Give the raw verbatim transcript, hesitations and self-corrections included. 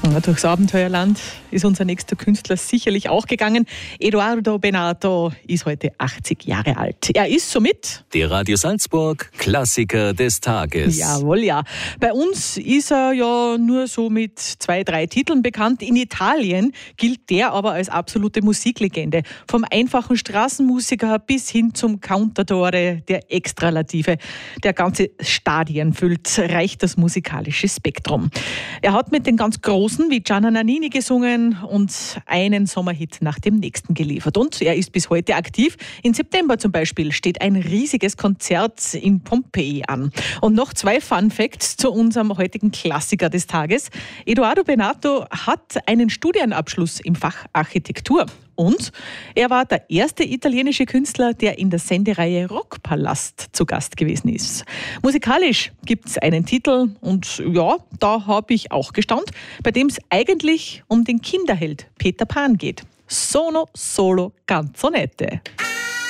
Ja, durchs Abenteuerland ist unser nächster Künstler sicherlich auch gegangen. Eduardo Benato ist heute achtzig Jahre alt. Er ist somit der Radio Salzburg Klassiker des Tages. Jawohl, ja. Bei uns ist er ja nur so mit zwei, drei Titeln bekannt. In Italien gilt der aber als absolute Musiklegende. Vom einfachen Straßenmusiker bis hin zum Cantautore, der Extralative. Der ganze Stadien füllt, reicht das musikalische Spektrum. Er hat mit den ganz Großen wie Gianna Nannini gesungen und einen Sommerhit nach dem nächsten geliefert. Und er ist bis heute aktiv. Im September zum Beispiel steht ein riesiges Konzert in Pompeji an. Und noch zwei Fun Facts zu unserem heutigen Klassiker des Tages. Eduardo Benato hat einen Studienabschluss im Fach Architektur. Und er war der erste italienische Künstler, der in der Sendereihe Rockpalast zu Gast gewesen ist. Musikalisch gibt es einen Titel und ja, da habe ich auch gestaunt, bei dem es eigentlich um den Kinderheld Peter Pan geht. Sono solo canzonette.